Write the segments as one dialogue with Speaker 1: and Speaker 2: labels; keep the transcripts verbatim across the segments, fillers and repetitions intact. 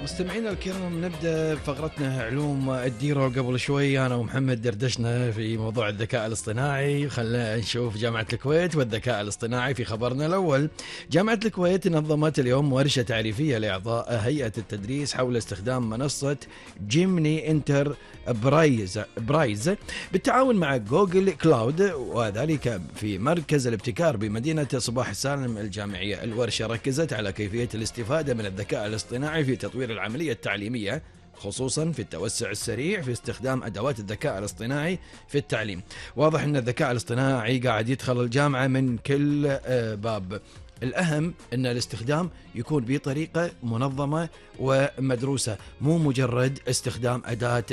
Speaker 1: مستمعينا الكرام، نبدأ فقرتنا علوم الديرة. قبل شوي أنا ومحمد دردشنا في موضوع الذكاء الاصطناعي. خلنا نشوف جامعة الكويت والذكاء الاصطناعي في خبرنا الأول. جامعة الكويت نظمت اليوم ورشة تعريفية لأعضاء هيئة التدريس حول استخدام منصة جيمني انتر برايز برايز بالتعاون مع جوجل كلاود، وذلك في مركز الابتكار بمدينة صباح السالم الجامعية. الورشة ركزت على كيفية الاستفادة من الذكاء الاصطناعي في تطوير العملية التعليمية، خصوصا في التوسع السريع في استخدام أدوات الذكاء الاصطناعي في التعليم. واضح أن الذكاء الاصطناعي قاعد يدخل الجامعة من كل باب. الأهم أن الاستخدام يكون بطريقة منظمة ومدروسة، مو مجرد استخدام أداة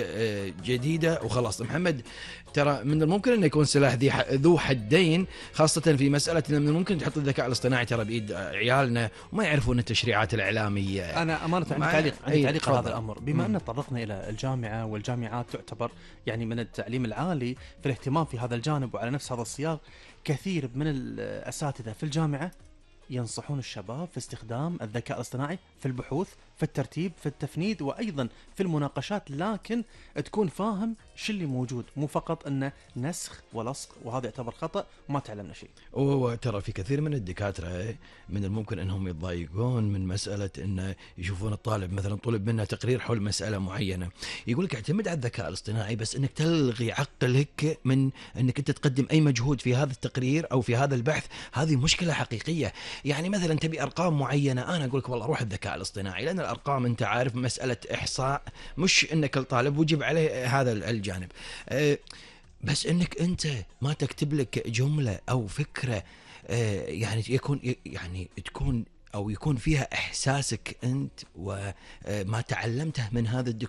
Speaker 1: جديدة وخلاص. محمد، ترى من الممكن أن يكون سلاح ذو حدين، خاصة في مسألة أن من الممكن تحط الذكاء الاصطناعي ترى بإيد عيالنا وما يعرفون التشريعات الإعلامية.
Speaker 2: أنا أمانة عندي تعليق عندي تعليق على هذا الأمر. بما
Speaker 1: مم.
Speaker 2: أن تطرقنا إلى الجامعة، والجامعات تعتبر يعني من التعليم العالي في الاهتمام في هذا الجانب، وعلى نفس هذا السياق كثير من الأساتذة في الجامعة ينصحون الشباب في استخدام الذكاء الاصطناعي في البحوث، في الترتيب، في التفنيد، وأيضا في المناقشات، لكن تكون فاهم شو اللي موجود، مو فقط أنه نسخ ولصق، وهذا يعتبر خطأ وما تعلمنا شيء.
Speaker 1: وترى في كثير من الدكاترة من الممكن أنهم يتضايقون من مسألة أنه يشوفون الطالب مثلا طلب منه تقرير حول مسألة معينة، يقول لك اعتمد على الذكاء الاصطناعي، بس أنك تلغي عقلك من أنك أنت تقدم أي مجهود في هذا التقرير أو في هذا البحث. هذه مشكلة حقيقية. يعني مثلا تبي أرقام معينة، أنا أقول لك والله روح الذكاء الاصطناعي، لأن الأرقام أنت عارف مسألة إحصاء، مش أنك الطالب وجب عليه هذا الجانب. أه بس انك انت ما تكتب لك جملة او فكرة آه يعني يكون يعني تكون او يكون فيها احساسك انت وما تعلمته من هذا الدكتور